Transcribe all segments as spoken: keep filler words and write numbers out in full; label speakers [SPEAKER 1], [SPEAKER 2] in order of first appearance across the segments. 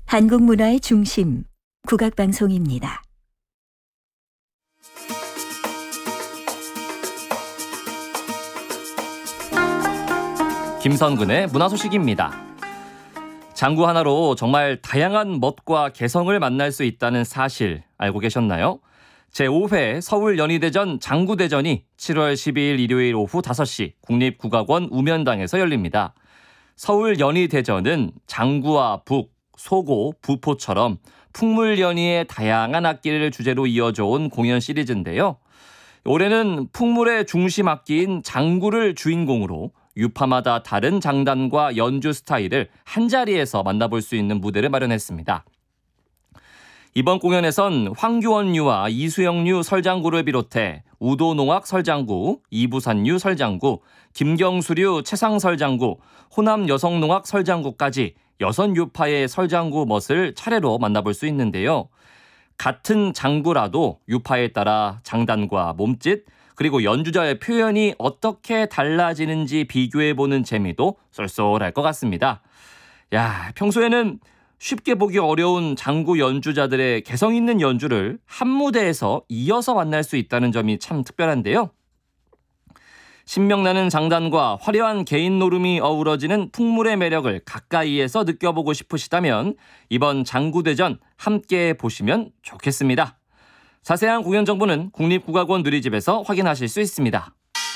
[SPEAKER 1] 한국 문화의 중심, 국악방송입니다.
[SPEAKER 2] 김선근의 문화소식입니다. 장구 하나로 정말 다양한 멋과 개성을 만날 수 있다는 사실 알고 계셨나요? 제오 회 서울연희대전 장구대전이 칠월 십이일 일요일 오후 다섯 시 국립국악원 우면당에서 열립니다. 서울연희대전은 장구와 북, 소고, 부포처럼 풍물연희의 다양한 악기를 주제로 이어져 온 공연 시리즈인데요. 올해는 풍물의 중심 악기인 장구를 주인공으로 유파마다 다른 장단과 연주 스타일을 한자리에서 만나볼 수 있는 무대를 마련했습니다. 이번 공연에선 황규원류와 이수영류 설장구를 비롯해 우도농악 설장구, 이부산류 설장구, 김경수류 채상 설장구, 호남 여성농악 설장구까지 여섯 유파의 설장구 멋을 차례로 만나볼 수 있는데요. 같은 장구라도 유파에 따라 장단과 몸짓, 그리고 연주자의 표현이 어떻게 달라지는지 비교해보는 재미도 쏠쏠할 것 같습니다. 야, 평소에는 쉽게 보기 어려운 장구 연주자들의 개성 있는 연주를 한 무대에서 이어서 만날 수 있다는 점이 참 특별한데요. 신명나는 장단과 화려한 개인 노름이 어우러지는 풍물의 매력을 가까이에서 느껴보고 싶으시다면 이번 장구대전 함께 보시면 좋겠습니다. 자세한 공연 정보는 국립국악원 누리집에서 확인하실 수 있습니다.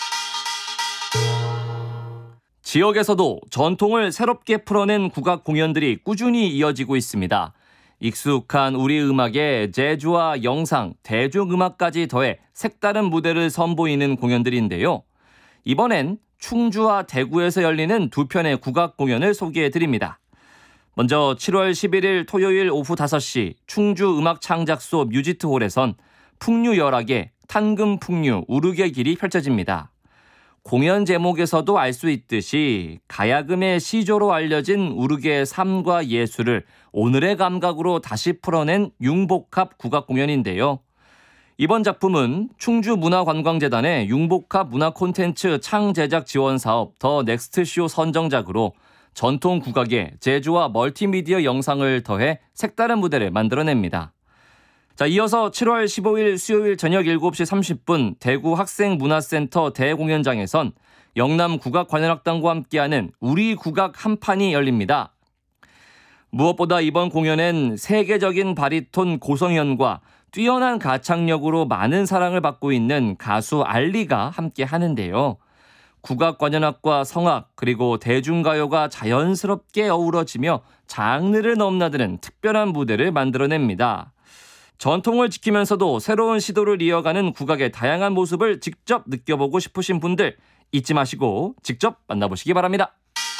[SPEAKER 2] 지역에서도 전통을 새롭게 풀어낸 국악 공연들이 꾸준히 이어지고 있습니다. 익숙한 우리 음악에 재즈와 영상, 대중음악까지 더해 색다른 무대를 선보이는 공연들인데요. 이번엔 충주와 대구에서 열리는 두 편의 국악 공연을 소개해드립니다. 먼저 칠월 십일일 토요일 오후 다섯 시 충주 음악창작소 뮤지트홀에선 풍류열악의 탄금풍류 우르게 길이 펼쳐집니다. 공연 제목에서도 알 수 있듯이 가야금의 시조로 알려진 우르게의 삶과 예술을 오늘의 감각으로 다시 풀어낸 융복합 국악 공연인데요. 이번 작품은 충주문화관광재단의 융복합 문화 콘텐츠 창제작 지원 사업 더 넥스트쇼 선정작으로 전통 국악에 재즈와 멀티미디어 영상을 더해 색다른 무대를 만들어냅니다. 자, 이어서 칠월 십오일 수요일 저녁 일곱 시 삼십 분 대구 학생문화센터 대공연장에선 영남국악관현악단과 함께하는 우리 국악 한판이 열립니다. 무엇보다 이번 공연엔 세계적인 바리톤 고성현과 뛰어난 가창력으로 많은 사랑을 받고 있는 가수 알리가 함께 하는데요. 국악관현악과 성악 그리고 대중가요가 자연스럽게 어우러지며 장르를 넘나드는 특별한 무대를 만들어냅니다. 전통을 지키면서도 새로운 시도를 이어가는 국악의 다양한 모습을 직접 느껴보고 싶으신 분들 잊지 마시고 직접 만나보시기 바랍니다.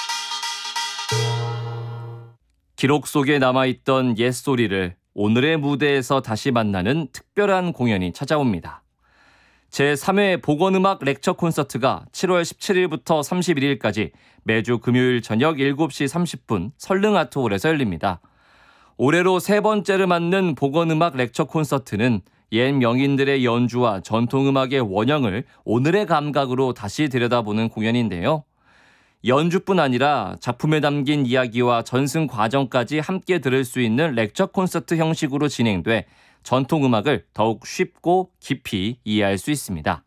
[SPEAKER 2] 기록 속에 남아있던 옛소리를 오늘의 무대에서 다시 만나는 특별한 공연이 찾아옵니다. 제삼 회 복원음악 렉처 콘서트가 칠월 십칠일부터 삼십일일까지 매주 금요일 저녁 일곱 시 삼십 분 설릉아트홀에서 열립니다. 올해로 세 번째를 맞는 복원음악 렉처 콘서트는 옛 명인들의 연주와 전통음악의 원형을 오늘의 감각으로 다시 들여다보는 공연인데요. 연주뿐 아니라 작품에 담긴 이야기와 전승 과정까지 함께 들을 수 있는 렉처 콘서트 형식으로 진행돼 전통음악을 더욱 쉽고 깊이 이해할 수 있습니다.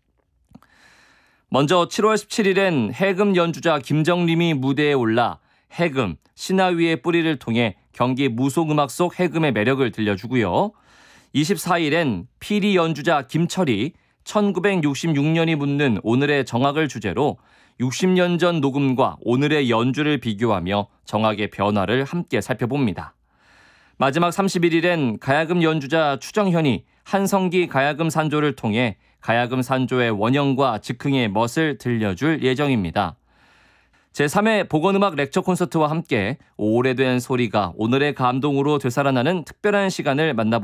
[SPEAKER 2] 먼저 칠월 십칠일엔 해금 연주자 김정림이 무대에 올라 해금, 신화 위의 뿌리를 통해 경기 무속음악 속 해금의 매력을 들려주고요. 이십사일엔 피리 연주자 김철이 천구백육십육년이 묻는 오늘의 정악을 주제로 육십 년 전 녹음과 오늘의 연주를 비교하며 정악의 변화를 함께 살펴봅니다. 마지막 삼십일일엔 가야금 연주자 추정현이 한성기 가야금 산조를 통해 가야금 산조의 원형과 즉흥의 멋을 들려줄 예정입니다. 제삼 회 복원음악 렉처 콘서트와 함께 오래된 소리가 오늘의 감동으로 되살아나는 특별한 시간을 만나보겠습니다.